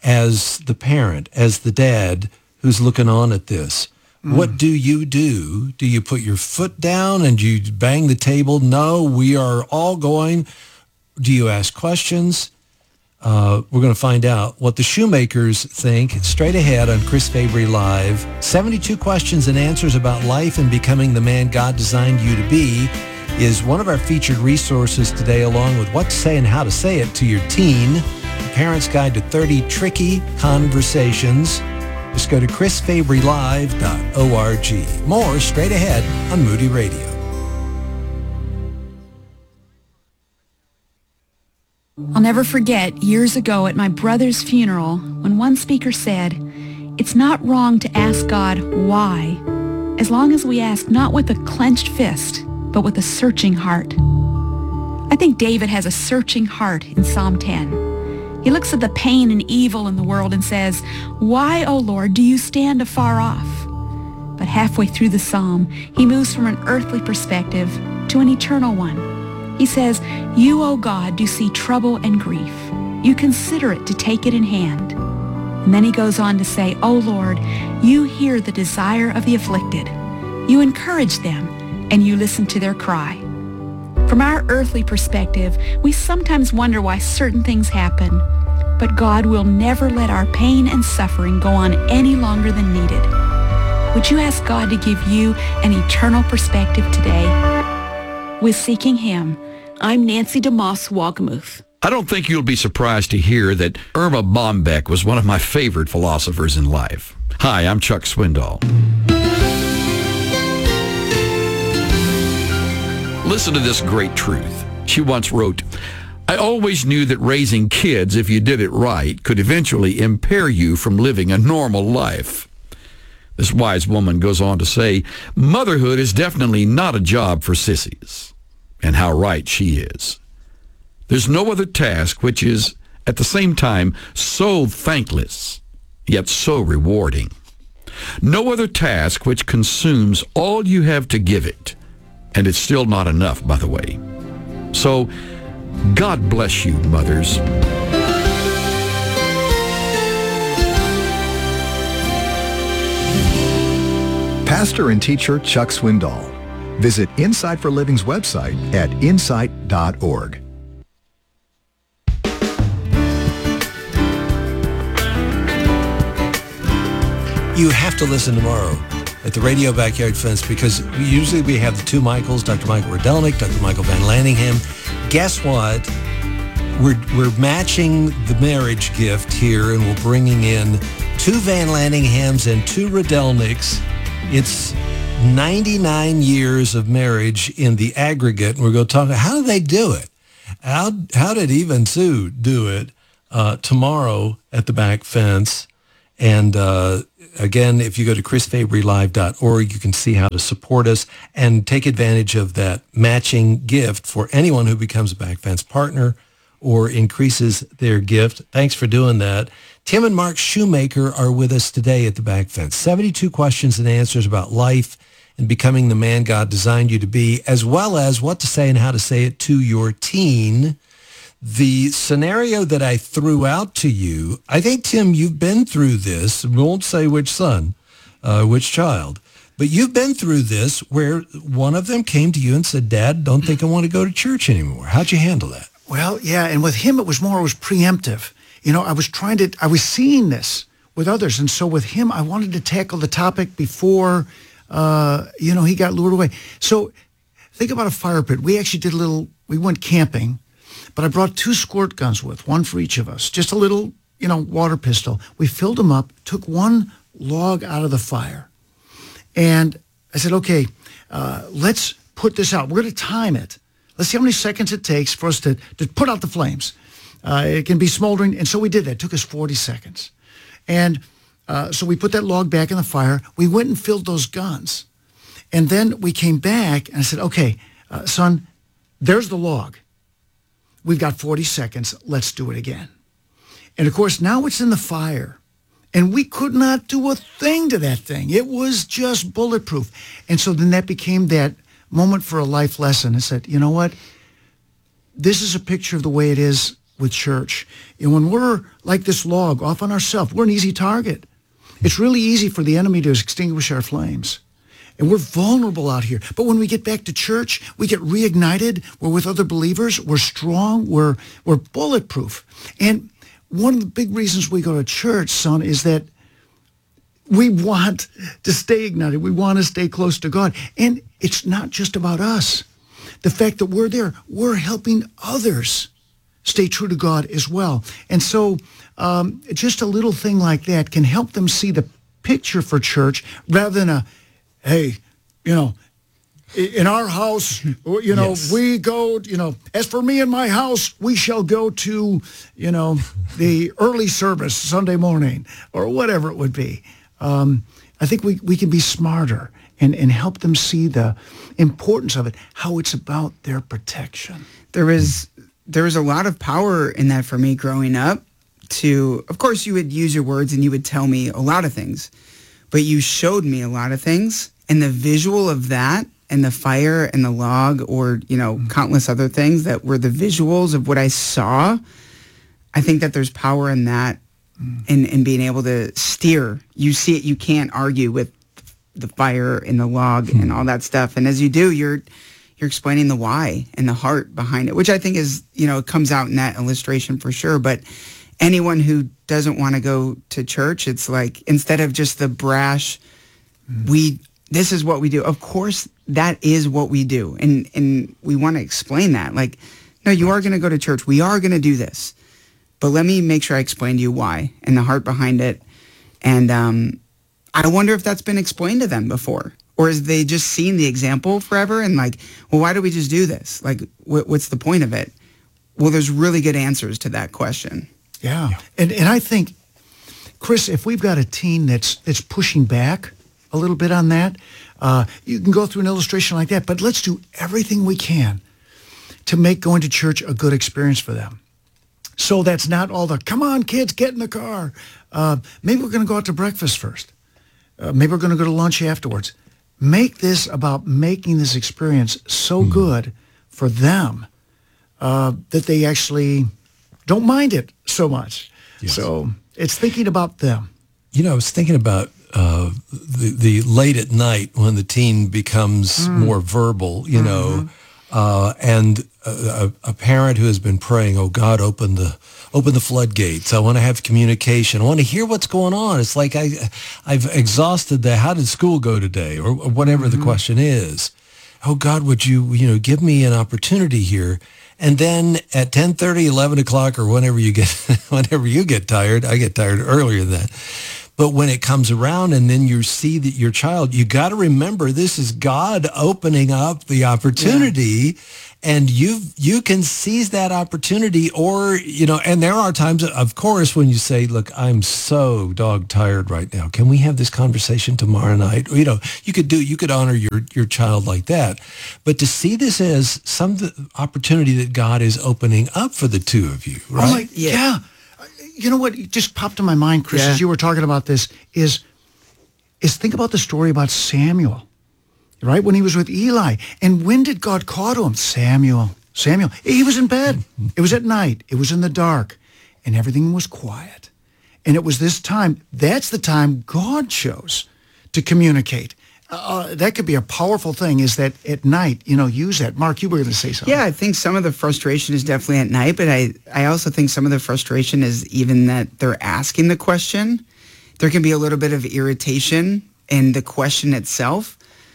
as the parent, as the dad who's looking on at this? Mm. What do you do? Do you put your foot down and you bang the table? No, we are all going. Do you ask questions? Uh, we're going to find out what the Shoemakers think straight ahead on Chris Fabry Live. seventy-two questions and answers about life and becoming the man God designed you to be is one of our featured resources today, along with what to say and how to say it to your teen. The Parent's Guide to thirty Tricky Conversations. Just go to chris fabry live dot org. More straight ahead on Moody Radio. I'll never forget years ago at my brother's funeral when one speaker said, "It's not wrong to ask God why, as long as we ask not with a clenched fist, but with a searching heart." I think David has a searching heart in Psalm ten. He looks at the pain and evil in the world and says, "Why, O Lord, do you stand afar off?" But halfway through the psalm, he moves from an earthly perspective to an eternal one. He says, "You, O God, do see trouble and grief. You consider it to take it in hand." And then he goes on to say, "O Lord, you hear the desire of the afflicted. You encourage them, and you listen to their cry." From our earthly perspective, we sometimes wonder why certain things happen, but God will never let our pain and suffering go on any longer than needed. Would you ask God to give you an eternal perspective today? With Seeking Him, I'm Nancy DeMoss Wagamuth. I don't think you'll be surprised to hear that Erma Bombeck was one of my favorite philosophers in life. Hi, I'm Chuck Swindoll. Listen to this great truth. She once wrote, "I always knew that raising kids, if you did it right, could eventually impair you from living a normal life." This wise woman goes on to say, "Motherhood is definitely not a job for sissies." And how right she is. There's no other task which is, at the same time, so thankless, yet so rewarding. No other task which consumes all you have to give it, and it's still not enough, by the way. So, God bless you, mothers. Pastor and teacher Chuck Swindoll. Visit Insight for Living's website at insight dot org. You have to listen tomorrow at the Radio Backyard Fence, because usually we have the two Michaels, Doctor Michael Radelnik, Doctor Michael Van Lanningham. Guess what? We're, we're matching the marriage gift here, and we're bringing in two Van Lanninghams and two Radelniks. It's ninety-nine years of marriage in the aggregate, and we're going to talk about how do they do it? How, how did Eve and Sue do it uh, tomorrow at the back fence? And uh, again, if you go to chris fabry live dot org, you can see how to support us and take advantage of that matching gift for anyone who becomes a back fence partner or increases their gift. Thanks for doing that. Tim and Mark Shoemaker are with us today at the back fence. seventy-two questions and answers about life and becoming the man God designed you to be, as well as what to say and how to say it to your teen. The scenario that I threw out to you, I think, Tim, you've been through this. We won't say which son, uh, which child, but you've been through this where one of them came to you and said, Dad, don't think I want to go to church anymore. How'd you handle that? Well, yeah, and with him, it was more, it was preemptive. You know, I was trying to, I was seeing this with others, and so with him, I wanted to tackle the topic before, uh, you know, he got lured away. So think about a fire pit. We actually did a little, we went camping, but I brought two squirt guns with, one for each of us, just a little, you know, water pistol. We filled them up, took one log out of the fire, and I said, okay, uh, let's put this out. We're going to time it. Let's see how many seconds it takes for us to, to put out the flames. Uh, it can be smoldering, and so we did that. It took us forty seconds. And uh, so we put that log back in the fire. We went and filled those guns. And then we came back, and I said, okay, uh, son, there's the log. We've got forty seconds. Let's do it again. And, of course, now it's in the fire. And we could not do a thing to that thing. It was just bulletproof. And so then that became that moment for a life lesson. I said, you know what? This is a picture of the way it is with church. And when we're like this log off on ourselves, we're an easy target. It's really easy for the enemy to extinguish our flames. And we're vulnerable out here. But when we get back to church, we get reignited. We're with other believers. We're strong. We're, we're bulletproof. And one of the big reasons we go to church, son, is that we want to stay ignited. We want to stay close to God. And it's not just about us. The fact that we're there, we're helping others stay true to God as well. And so um, just a little thing like that can help them see the picture for church rather than a, hey, you know, in our house, you know, yes. we go, you know, as for me and my house, we shall go to, you know, the early service Sunday morning or whatever it would be. Um, I think we, we can be smarter and, and help them see the importance of it, how it's about their protection. There is there was a lot of power in that for me growing up to, of course, you would use your words and you would tell me a lot of things, but you showed me a lot of things. And the visual of that and the fire and the log or, you know, mm-hmm. countless other things that were the visuals of what I saw, I think that there's power in that. And, and being able to steer. You see it, you can't argue with the fire and the log and all that stuff. And as you do, you're you're explaining the why and the heart behind it, which I think is, you know, comes out in that illustration for sure. But anyone who doesn't want to go to church, it's like, instead of just the brash, we, this is what we do. Of course, that is what we do. And, and we want to explain that. Like, no, you are going to go to church. We are going to do this. But let me make sure I explain to you why and the heart behind it. And um, I wonder if that's been explained to them before. Or is they just seen the example forever and like, well, why do we just do this? Like, wh- what's the point of it? Well, there's really good answers to that question. Yeah. yeah. And and I think, Chris, if we've got a teen that's, that's pushing back a little bit on that, uh, you can go through an illustration like that. But let's do everything we can to make going to church a good experience for them. So that's not all the, come on, kids, get in the car. Uh, maybe we're going to go out to breakfast first. Uh, maybe we're going to go to lunch afterwards. Make this about making this experience so mm. good for them uh, that they actually don't mind it so much. Yes. So it's thinking about them. You know, I was thinking about uh, the, the late at night when the teen becomes mm. more verbal, you mm-hmm. know. uh, and a, a parent who has been praying, oh God, open the open the floodgates. I want to have communication. I want to hear what's going on. It's like I, I've exhausted the how did school go today, or, or whatever mm-hmm. the question is. Oh God, would you you know give me an opportunity here? And then at ten thirty, eleven o'clock, or whenever you get whenever you get tired, I get tired earlier than that. But when it comes around and then you see that your child, you got to remember this is God opening up the opportunity, yeah. and you you can seize that opportunity, or, you know, and there are times, of course, when you say, look, I'm so dog tired right now. Can we have this conversation tomorrow night? You know, you could do, you could honor your, your child like that. But to see this as some opportunity that God is opening up for the two of you, right? Oh my, yeah. yeah. You know what just popped in my mind, Chris, yeah. as you were talking about this, is is think about the story about Samuel, right? When he was with Eli. And when did God call to him? Samuel, Samuel. He was in bed. It was at night. It was in the dark. And everything was quiet. And it was this time, that's the time God chose to communicate. Uh, that could be a powerful thing, is that at night, you know, use that. Mark, you were going to say something. Yeah, I think some of the frustration is definitely at night, but I, I also think some of the frustration is even that they're asking the question. There can be a little bit of irritation in the question itself,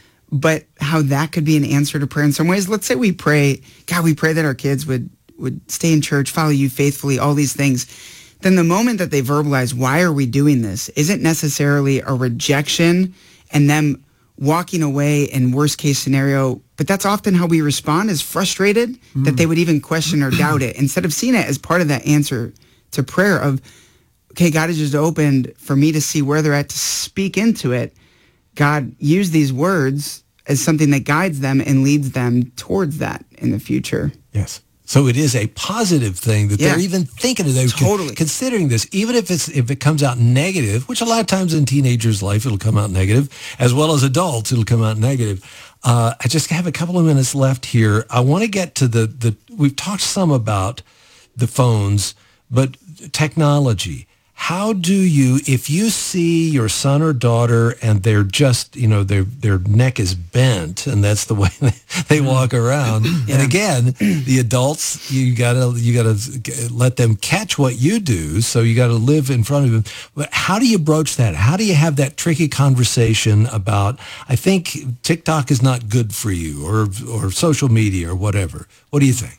but how that could be an answer to prayer in some ways. Let's say we pray, God, we pray that our kids would, would stay in church, follow you faithfully, all these things. Then the moment that they verbalize, why are we doing this, isn't necessarily a rejection and them walking away in worst case scenario, but that's often how we respond, is frustrated mm. that they would even question or doubt it, instead of seeing it as part of that answer to prayer of, okay, God has just opened for me to see where they're at, to speak into it. God used these words as something that guides them and leads them towards that in the future. Yes. So it is a positive thing that yeah. they're even thinking of, they're totally. considering this, even if it's if it comes out negative, which a lot of times in teenagers' life it'll come out negative, as well as adults it'll come out negative. Uh, I just have a couple of minutes left here. I want to get to the the. We've talked some about the phones, but technology. How do you, if you see your son or daughter and they're just, you know, their their neck is bent and that's the way they, they walk around. Yeah. And again, the adults, you gotta you gotta let them catch what you do. So you got to live in front of them. But how do you broach that? How do you have that tricky conversation about, I think TikTok is not good for you, or or social media or whatever? What do you think?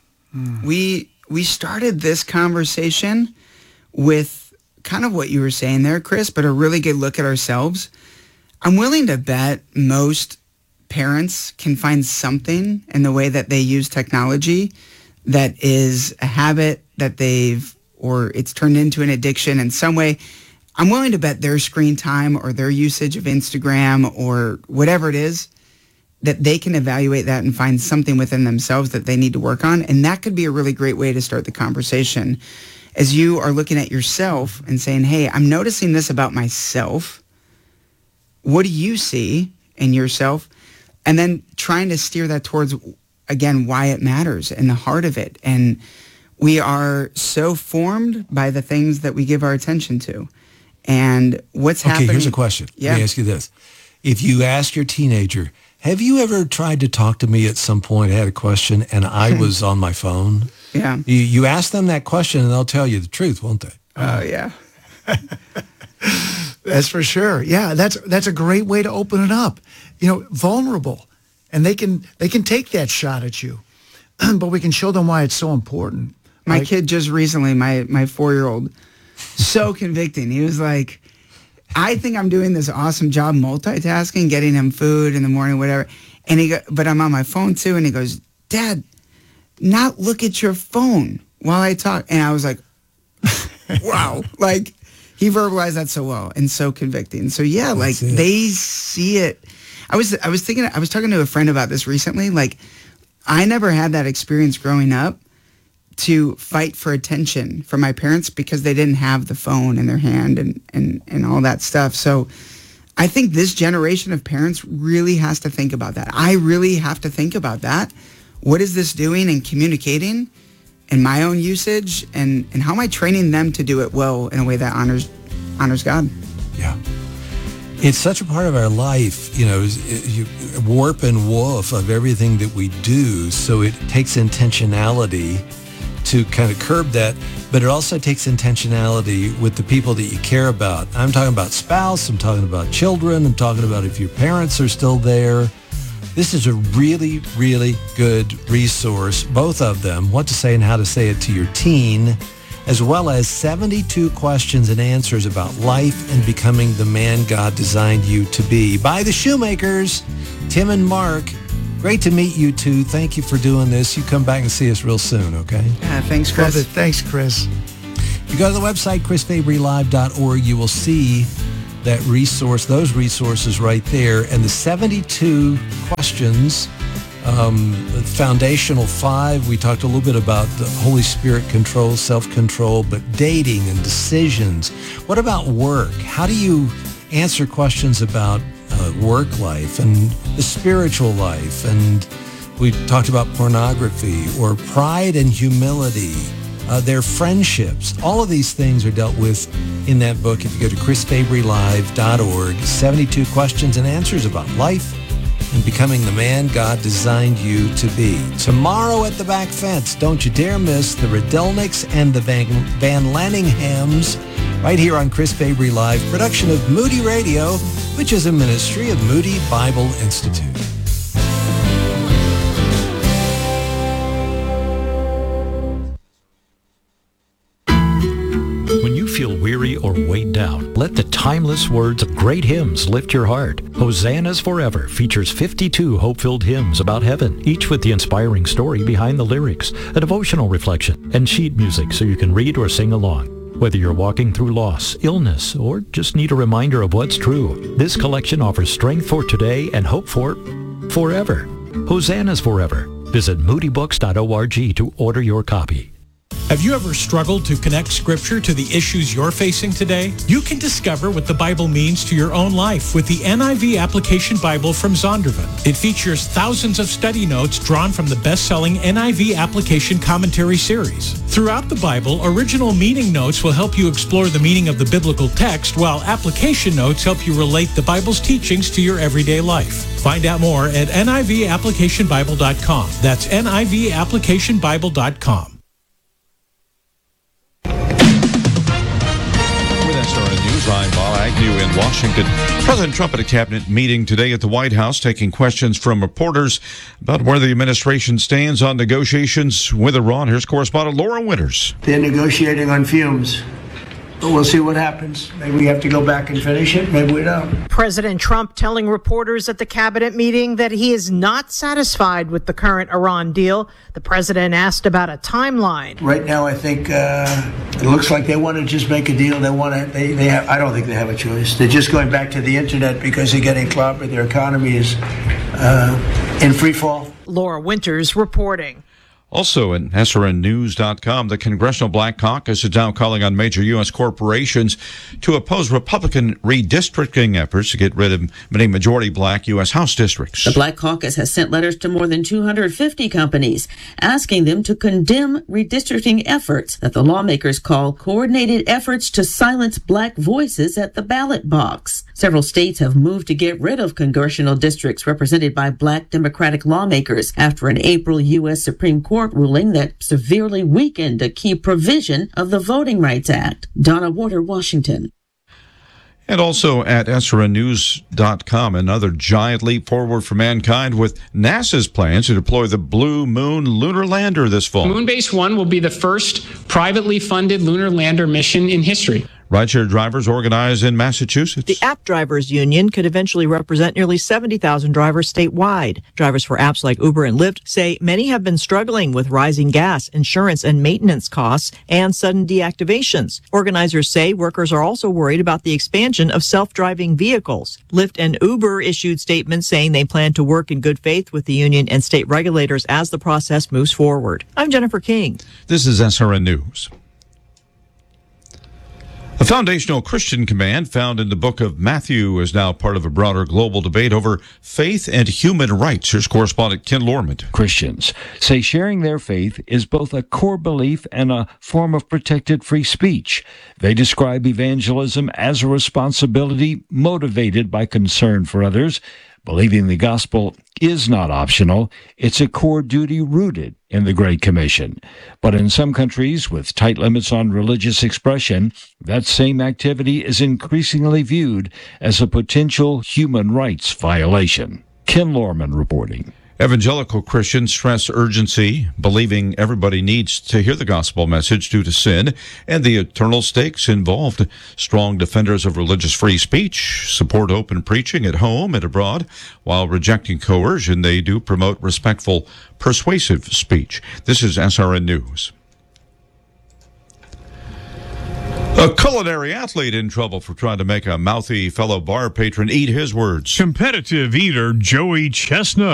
We we started this conversation with kind of what you were saying there, Chris, but a really good look at ourselves. I'm willing to bet most parents can find something in the way that they use technology that is a habit that they've, or it's turned into an addiction in some way. I'm willing to bet their screen time or their usage of Instagram or whatever it is, that they can evaluate that and find something within themselves that they need to work on. And that could be a really great way to start the conversation. As you are looking at yourself and saying, hey, I'm noticing this about myself. What do you see in yourself? And then trying to steer that towards, again, why it matters and the heart of it. And we are so formed by the things that we give our attention to. And what's okay, happening... Okay, here's a question. Yeah. Let me ask you this. If you ask your teenager, have you ever tried to talk to me at some point, I had a question, and I was on my phone? Yeah. You, you ask them that question, and they'll tell you the truth, won't they? Oh, yeah. That's for sure. Yeah, that's that's a great way to open it up. You know, vulnerable. And they can they can take that shot at you. But we can show them why it's so important. My like, kid just recently, my, my four-year-old, so convicting. He was like, I think I'm doing this awesome job multitasking, getting him food in the morning, whatever. And he go, but I'm on my phone too. And he goes, Dad, not look at your phone while I talk. And I was like, wow. Like, he verbalized that so well and so convicting. So yeah, like they see it. I was, I was thinking, I was talking to a friend about this recently. Like, I never had that experience growing up to fight for attention from my parents because they didn't have the phone in their hand and, and, and all that stuff. So I think this generation of parents really has to think about that. I really have to think about that. What is this doing in communicating and my own usage, and, and how am I training them to do it well in a way that honors honors God? Yeah. It's such a part of our life, you know, you warp and woof of everything that we do. So it takes intentionality to kind of curb that, but it also takes intentionality with the people that you care about. I'm talking about spouse, I'm talking about children, I'm talking about if your parents are still there. This is a really, really good resource, both of them, What to Say and How to Say It to Your Teen, as well as seventy-two questions and answers about life and becoming the man God designed you to be. By the Shoemakers, Tim and Mark. Great to meet you two. Thank you for doing this. You come back and see us real soon, okay? Yeah, thanks, Chris. Love it. Thanks, Chris. If you go to the website, chris fabry live dot org, you will see that resource, those resources right there, and the seventy-two questions, um, foundational five. We talked a little bit about the Holy Spirit control, self-control, but dating and decisions. What about work? How do you answer questions about uh, work life and the spiritual life? And we talked about pornography or pride and humility. Uh, their friendships. All of these things are dealt with in that book. If you go to chris fabry live dot org, seventy-two questions and answers about life and becoming the man God designed you to be. Tomorrow at the Back Fence, don't you dare miss the Radelnicks and the Van, Van Lanninghams right here on Chris Fabry Live, production of Moody Radio, which is a ministry of Moody Bible Institute. Feel weary or weighed down, let the timeless words of great hymns lift your heart. Hosannas Forever features fifty-two hope-filled hymns about heaven, each with the inspiring story behind the lyrics, a devotional reflection, and sheet music so you can read or sing along. Whether you're walking through loss, illness, or just need a reminder of what's true, this collection offers strength for today and hope for forever. Hosannas Forever. Visit moody books dot org to order your copy. Have you ever struggled to connect Scripture to the issues you're facing today? You can discover what the Bible means to your own life with the N I V Application Bible from Zondervan. It features thousands of study notes drawn from the best-selling N I V Application Commentary series. Throughout the Bible, original meaning notes will help you explore the meaning of the biblical text, while application notes help you relate the Bible's teachings to your everyday life. Find out more at N I V application bible dot com. That's N I V application bible dot com. I'm Bob Agnew in Washington. President Trump at a cabinet meeting today at the White House, taking questions from reporters about where the administration stands on negotiations with Iran. Here's correspondent Laura Winters. They're negotiating on fumes. But we'll see what happens. Maybe we have to go back and finish it. Maybe we don't. President Trump telling reporters at the cabinet meeting that he is not satisfied with the current Iran deal. The president asked about a timeline. Right now, I think uh, it looks like they want to just make a deal. They want to. They, they have. I don't think they have a choice. They're just going back to the internet because they're getting clobbered. Their economy is uh, in free fall. Laura Winters reporting. Also at S R N news dot com, the Congressional Black Caucus is now calling on major U S corporations to oppose Republican redistricting efforts to get rid of many majority black U S House districts. The Black Caucus has sent letters to more than two hundred fifty companies asking them to condemn redistricting efforts that the lawmakers call coordinated efforts to silence black voices at the ballot box. Several states have moved to get rid of congressional districts represented by black Democratic lawmakers after an April U S Supreme Court ruling that severely weakened a key provision of the Voting Rights Act. Donna Warder, Washington. And also at S R N news dot com, another giant leap forward for mankind with NASA's plans to deploy the Blue Moon lunar lander this fall. Moonbase One will be the first privately funded lunar lander mission in history. Rideshare drivers organized in Massachusetts. The App Drivers Union could eventually represent nearly seventy thousand drivers statewide. Drivers for apps like Uber and Lyft say many have been struggling with rising gas, insurance, and maintenance costs and sudden deactivations. Organizers say workers are also worried about the expansion of self-driving vehicles. Lyft and Uber issued statements saying they plan to work in good faith with the union and state regulators as the process moves forward. I'm Jennifer King. This is S R N News. A foundational Christian command found in the book of Matthew is now part of a broader global debate over faith and human rights. Here's correspondent Ken Lorman. Christians say sharing their faith is both a core belief and a form of protected free speech. They describe evangelism as a responsibility motivated by concern for others. Believing the gospel is not optional. It's a core duty rooted in the Great Commission. But in some countries with tight limits on religious expression, that same activity is increasingly viewed as a potential human rights violation. Ken Lorman reporting. Evangelical Christians stress urgency, believing everybody needs to hear the gospel message due to sin and the eternal stakes involved. Strong defenders of religious free speech support open preaching at home and abroad. While rejecting coercion, they do promote respectful, persuasive speech. This is S R N News. A culinary athlete in trouble for trying to make a mouthy fellow bar patron eat his words. Competitive eater Joey Chestnut